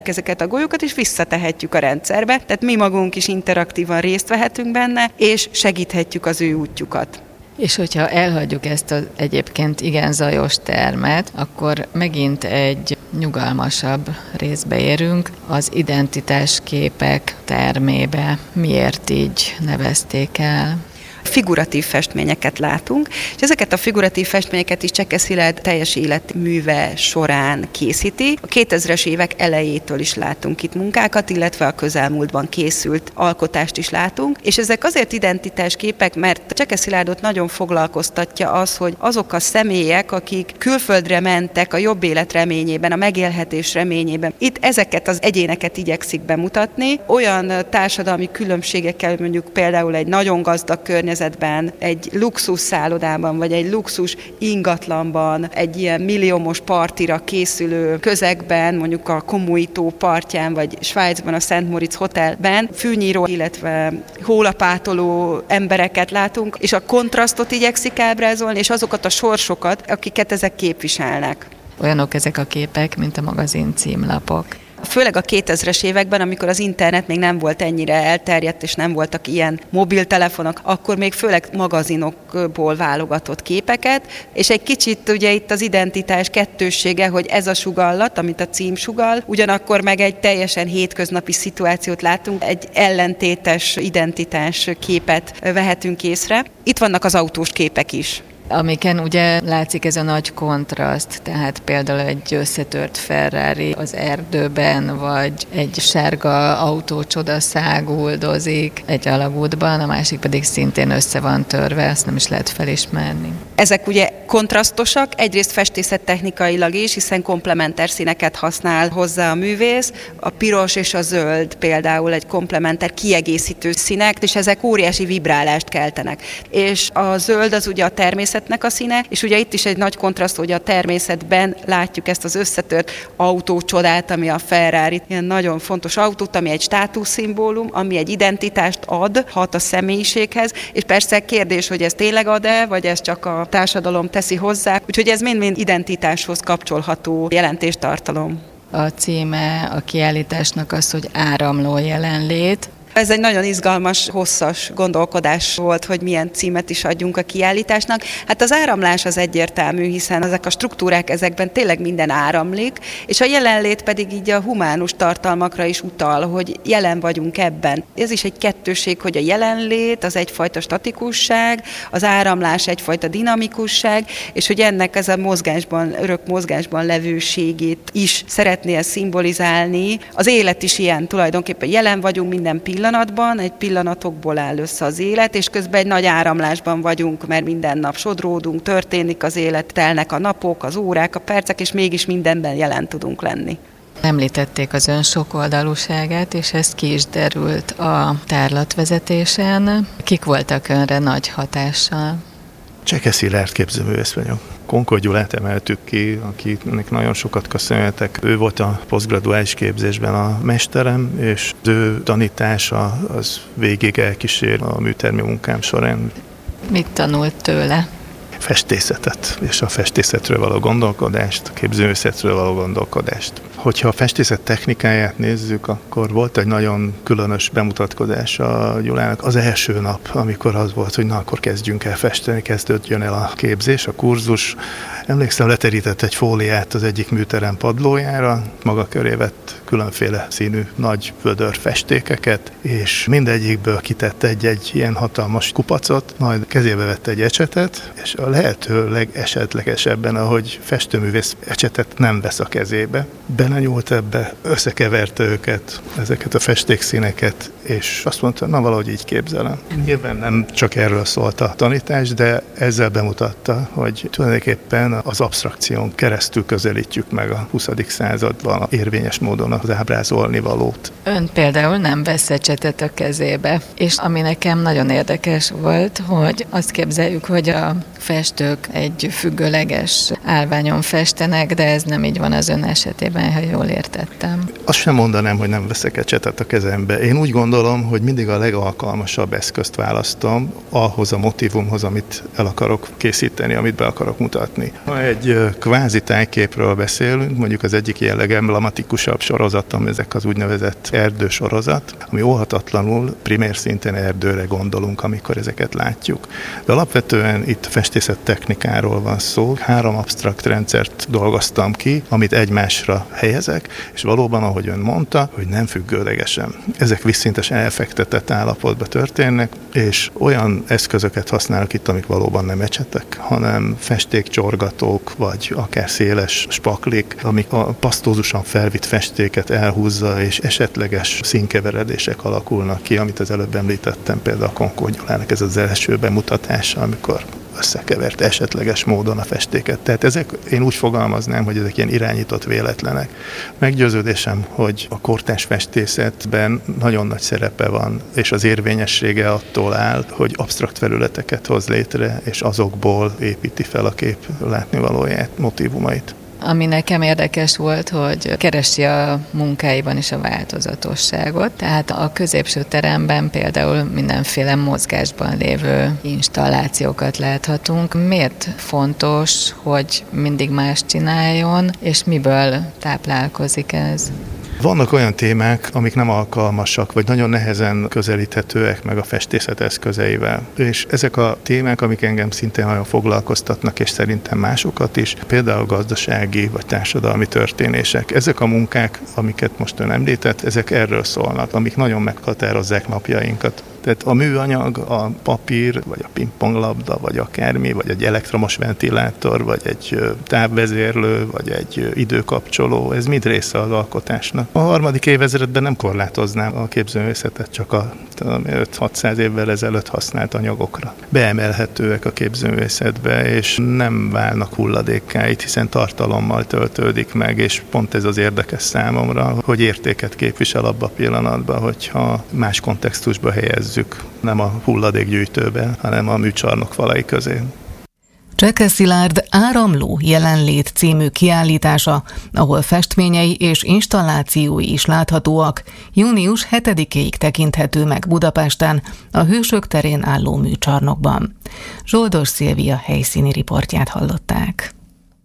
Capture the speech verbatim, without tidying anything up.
ezeket a golyókat, és visszatehetjük a rendszerbe, tehát mi magunk is interaktívan részt vehetünk benne, és segíthetjük az ő útjukat. És hogyha elhagyjuk ezt az egyébként igen zajos termet, akkor megint egy nyugalmasabb részbe érünk, az identitásképek termébe. Miért így nevezték el? Figuratív festményeket látunk, és ezeket a figuratív festményeket is Cseke Szilárd teljes életműve során készíti. A kétezres évek elejétől is látunk itt munkákat, illetve a közelmúltban készült alkotást is látunk, és ezek azért identitásképek, mert Cseke Szilárdot nagyon foglalkoztatja az, hogy azok a személyek, akik külföldre mentek a jobb élet reményében, a megélhetés reményében, itt ezeket az egyéneket igyekszik bemutatni, olyan társadalmi különbségekkel, mondjuk például egy nagyon gazdag környezetben, egy luxus szállodában, vagy egy luxus ingatlanban, egy ilyen milliómos partira készülő közegben, mondjuk a Komui-tó partján, vagy Svájcban a Szent Moritz Hotelben fűnyíró, illetve hólapátoló embereket látunk, és a kontrasztot igyekszik ábrázolni, és azokat a sorsokat, akiket ezek képviselnek. Olyanok ezek a képek, mint a magazin címlapok. Főleg a kétezres években, amikor az internet még nem volt ennyire elterjedt, és nem voltak ilyen mobiltelefonok, akkor még főleg magazinokból válogatott képeket, és egy kicsit ugye itt az identitás kettőssége, hogy ez a sugallat, amit a cím sugall, ugyanakkor meg egy teljesen hétköznapi szituációt látunk, egy ellentétes identitás képet vehetünk észre. Itt vannak az autós képek is. Amiken ugye látszik ez a nagy kontraszt, tehát például egy összetört Ferrari az erdőben, vagy egy sárga autó csodaszáguldozik egy alagútban, a másik pedig szintén össze van törve, ezt nem is lehet felismerni. Ezek ugye kontrasztosak, egyrészt festészettechnikailag is, hiszen komplementer színeket használ hozzá a művész. A piros és a zöld például egy komplementer kiegészítő színek, és ezek óriási vibrálást keltenek. És a zöld az ugye a természetnek a színe, és ugye itt is egy nagy kontraszt, hogy a természetben látjuk ezt az összetört autócsodát, ami a Ferrari, ilyen nagyon fontos autót, ami egy státuszszimbólum, ami egy identitást ad, hat a személyiséghez, és persze kérdés, hogy ez tényleg ad-e, vagy ez csak a társadalom teszi hozzá, úgyhogy ez mind-mind identitáshoz kapcsolható jelentéstartalom. A címe a kiállításnak az, hogy áramló jelenlét. Ez egy nagyon izgalmas, hosszas gondolkodás volt, hogy milyen címet is adjunk a kiállításnak. Hát az áramlás az egyértelmű, hiszen ezek a struktúrák, ezekben tényleg minden áramlik, és a jelenlét pedig így a humánus tartalmakra is utal, hogy jelen vagyunk ebben. Ez is egy kettőség, hogy a jelenlét az egyfajta statikusság, az áramlás egyfajta dinamikusság, és hogy ennek ez a mozgásban, örök mozgásban levőségét is szeretné szimbolizálni. Az élet is ilyen, tulajdonképpen jelen vagyunk minden pillanatban, pillanatban, egy pillanatokból áll össze az élet, és közben egy nagy áramlásban vagyunk, mert minden nap sodródunk, történik az élet, telnek a napok, az órák, a percek, és mégis mindenben jelen tudunk lenni. Említették az ön sokoldalúságát, és ez ki is derült a tárlatvezetésen. Kik voltak önre nagy hatással? Cseke Szilárd képzőművész vagyok. Konkor Gyulát emeltük ki, akinek nagyon sokat köszönhetek. Ő volt a posztgraduális képzésben a mesterem, és az ő tanítása az végig elkísér a műtermi munkám során. Mit tanult tőle? Festészetet, és a festészetről való gondolkodást, a képzőművészetről való gondolkodást. Hogyha a festészet technikáját nézzük, akkor volt egy nagyon különös bemutatkozás a Gyulának az első nap, amikor az volt, hogy na, akkor kezdjünk el festeni, kezdődjön el a képzés, a kurzus. Emlékszem, leterített egy fóliát az egyik műterem padlójára, maga köré vett különféle színű nagy vödör festékeket, és mindegyikből kitett egy-egy ilyen hatalmas kupacot, majd kezébe vette egy ecsetet, és a lehető legesetlegesebben, ahogy festőművész ecsetet nem vesz a kezébe, belenyúlt ebbe, összekeverte őket, ezeket a festékszíneket, és azt mondta, na valahogy így képzelem. Nyilván nem csak erről szólt a tanítás, de ezzel bemutatta, hogy tulajdonképpen az absztrakción keresztül közelítjük meg a huszadik században érvényes módon az ábrázolni valót. Ön például nem vesz ecsetet a kezébe, és ami nekem nagyon érdekes volt, hogy azt képzeljük, hogy a festő festők egy függőleges állványon festenek, de ez nem így van az ön esetében, ha jól értettem. Azt sem mondanám, hogy nem veszek ecsetet a kezembe. Én úgy gondolom, hogy mindig a legalkalmasabb eszközt választom ahhoz a motívumhoz, amit el akarok készíteni, amit be akarok mutatni. Ha egy kvázi tájképről beszélünk, mondjuk az egyik ilyen legemblematikusabb sorozatom, ezek az úgynevezett erdősorozat, ami óhatatlanul primér szinten erdőre gondolunk, amikor ezeket látjuk. De alapvetően itt festészet technikáról van szó. Három absztrakt rendszert dolgoztam ki, amit egymásra helyezek, és valóban, ahogy ön mondta, hogy nem függőlegesen. Ezek visszintesen elfektetett állapotban történnek, és olyan eszközöket használok itt, amik valóban nem ecsetek, hanem festékcsorgatók, vagy akár széles spaklik, amik a pasztózusan felvitt festéket elhúzza, és esetleges színkeveredések alakulnak ki, amit az előbb említettem, például a Konkó Gyulának ez az első bemutatása, amikor összekevert esetleges módon a festéket. Tehát ezek, én úgy fogalmaznám, hogy ezek ilyen irányított véletlenek. Meggyőződésem, hogy a kortárs festészetben nagyon nagy szerepe van, és az érvényessége attól áll, hogy absztrakt felületeket hoz létre, és azokból építi fel a kép látnivalóját, motívumait. Ami nekem érdekes volt, hogy keresi a munkáiban is a változatosságot. Tehát a középső teremben például mindenféle mozgásban lévő installációkat láthatunk. Miért fontos, hogy mindig más csináljon, és miből táplálkozik ez? Vannak olyan témák, amik nem alkalmasak, vagy nagyon nehezen közelíthetőek meg a festészet eszközeivel. És ezek a témák, amik engem szintén nagyon foglalkoztatnak, és szerintem másokat is, például gazdasági vagy társadalmi történések. Ezek a munkák, amiket most ön említett, ezek erről szólnak, amik nagyon meghatározzák napjainkat. Tehát a műanyag, a papír, vagy a pingponglabda, vagy akármi, vagy egy elektromos ventilátor, vagy egy távvezérlő, vagy egy időkapcsoló, ez mind része az alkotásnak. A harmadik évezredben nem korlátoznám a képzőművészetet csak a öt-hatszáz évvel ezelőtt használt anyagokra. Beemelhetőek a képzőművészetbe, és nem válnak hulladékká, hiszen tartalommal töltődik meg, és pont ez az érdekes számomra, hogy értéket képvisel abban a pillanatban, hogyha más kontextusba helyezzük, nem a hulladékgyűjtőbe, hanem a műcsarnok falai közé. Cseke Szilárd Áramló jelenlét című kiállítása, ahol festményei és installációi is láthatóak, június hetedikéig tekinthető meg Budapesten, a Hősök terén álló műcsarnokban. Zsoldos Szilvia helyszíni riportját hallották.